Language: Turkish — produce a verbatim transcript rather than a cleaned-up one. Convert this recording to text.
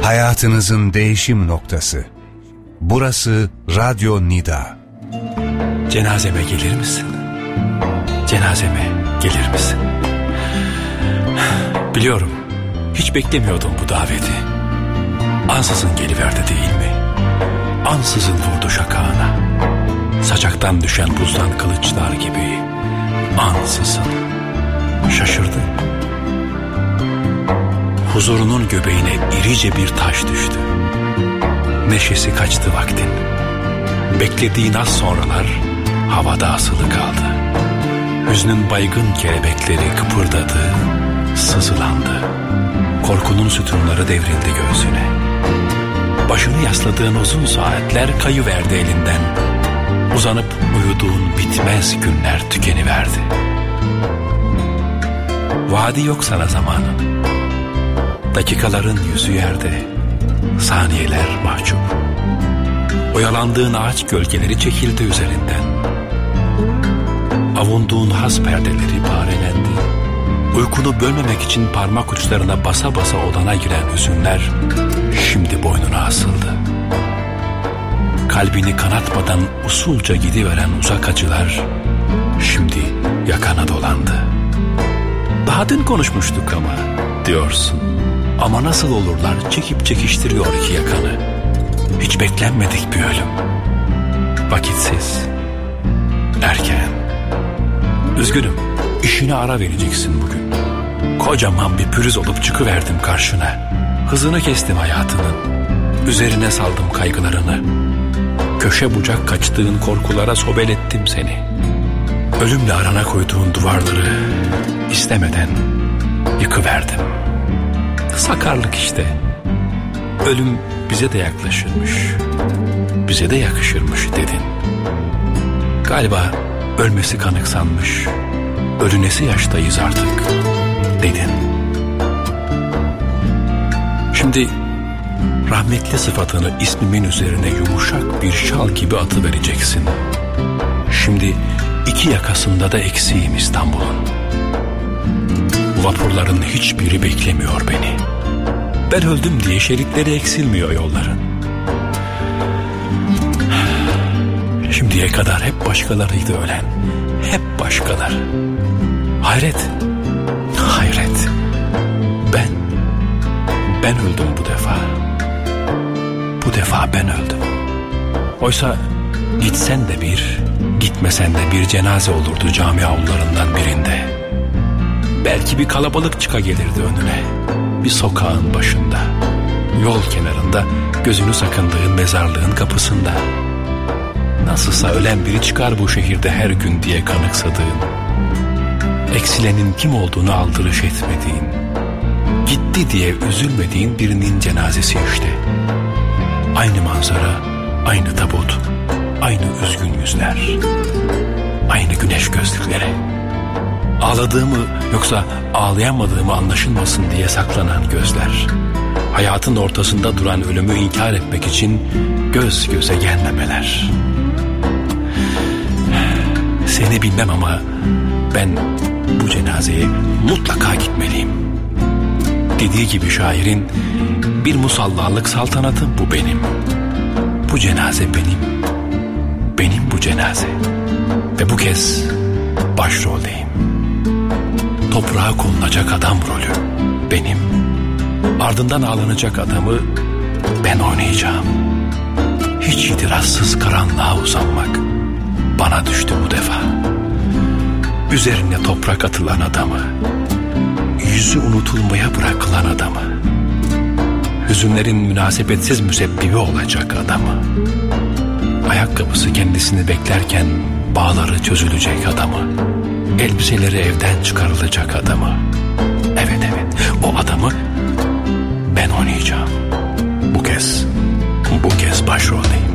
Hayatınızın değişim noktası. Burası Radyo Nida. Cenazeme gelir misin? Cenazeme gelir misin? Biliyorum, hiç beklemiyordum bu daveti. Ansızın geliverdi değil mi? Ansızın vurdu şakağına. Saçaktan düşen buzdan kılıçlar gibi. Ansızın. Şaşırdım. Huzurunun göbeğine irice bir taş düştü. Neşesi kaçtı vaktin. Beklediğin az sonralar havada asılı kaldı. Hüznün baygın kelebekleri kıpırdadı, sızılandı. Korkunun sütunları devrildi göğsüne. Başını yasladığın uzun saatler kayıverdi elinden. Uzanıp uyuduğun bitmez günler tükeniverdi. Vadi yok sana zamanın. Dakikaların yüzü yerde, saniyeler mahcup. Oyalandığın ağaç gölgeleri çekildi üzerinden. Avunduğun haz perdeleri parelendi. Uykunu bölmemek için parmak uçlarına basa basa odana giren hüzünler şimdi boynuna asıldı. Kalbini kanatmadan usulca gidiveren uzak acılar şimdi yakana dolandı. Daha dün konuşmuştuk ama diyorsun. Ama nasıl olurlar çekip çekiştiriyor iki yakanı. Hiç beklenmedik bir ölüm. Vakitsiz. Erken. Üzgünüm. İşine ara vereceksin bugün. Kocaman bir pürüz olup çıkıverdim karşına. Hızını kestim hayatının. Üzerine saldım kaygılarını. Köşe bucak kaçtığın korkulara sobelettim seni. Ölümle arana koyduğun duvarları istemeden yıkıverdim. Sakarlık işte. Ölüm bize de yaklaşırmış. Bize de yakışırmış dedin. Galiba ölmesi kanıksanmış. Ölünesi yaştayız artık dedin. Şimdi rahmetli sıfatını ismimin üzerine yumuşak bir şal gibi atıvereceksin. Şimdi iki yakasında da eksiğim İstanbul'un. Vapurların hiçbiri beklemiyor beni. Ben öldüm diye şeritleri eksilmiyor yolların. Şimdiye kadar hep başkalarıydı ölen. Hep başkalar. Hayret. Hayret. Ben. Ben öldüm bu defa. Bu defa ben öldüm. Oysa gitsen de bir, gitmesen de bir cenaze olurdu cami avlularından birinde. Belki bir kalabalık çıka gelirdi önüne. Bir sokağın başında. Yol kenarında, gözünü sakındığın mezarlığın kapısında. Nasılsa ölen biri çıkar bu şehirde her gün diye kanıksadığın. Eksilenin kim olduğunu aldırış etmediğin. Gitti diye üzülmediğin birinin cenazesi işte. Aynı manzara, aynı tabut, aynı üzgün yüzler. Aynı güneş gözlükleri. Ağladığımı yoksa ağlayamadığımı anlaşılmasın diye saklanan gözler. Hayatın ortasında duran ölümü inkar etmek için göz göze gelmemeler. Seni bilmem ama ben bu cenazeye mutlaka gitmeliyim. Dediği gibi şairin, bir musallalık saltanatım bu benim. Bu cenaze benim. Benim bu cenaze. Ve bu kez başroldeyim. Toprağa konulacak adam rolü benim. Ardından ağlanacak adamı ben oynayacağım. Hiç itirazsız karanlığa uzanmak bana düştü bu defa. Üzerine toprak atılan adamı, yüzü unutulmaya bırakılan adamı, hüzünlerin münasebetsiz müsebbibi olacak adamı, ayakkabısı kendisini beklerken bağları çözülecek adamı, elbiseleri evden çıkarılacak adamı. Evet evet, o adamı ben oynayacağım. Bu kez, bu kez başroldeyim.